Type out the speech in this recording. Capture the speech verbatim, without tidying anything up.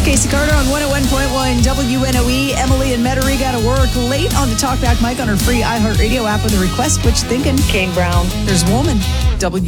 Casey Carter on one oh one point one W N O E. Emily and Metairie got to work late on the Talkback mic on her free iHeartRadio app with a request. What you thinking? Kane Brown. There's Woman. W